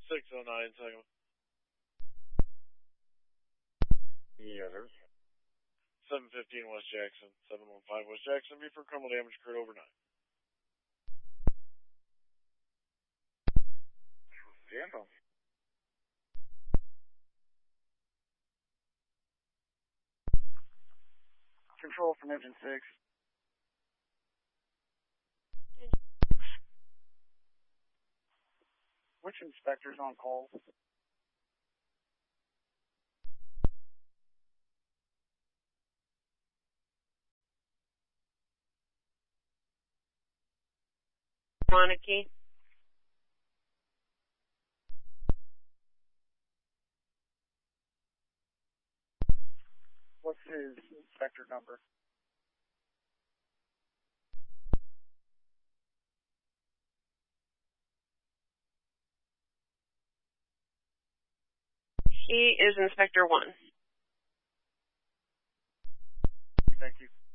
609, second. Yes, sir. 715 West Jackson, 715 West Jackson, be for criminal damage occurred overnight. Tempo. Control from engine 6. Which inspector's on call? Monarchy. What's his inspector number? He is Inspector 1. Thank you.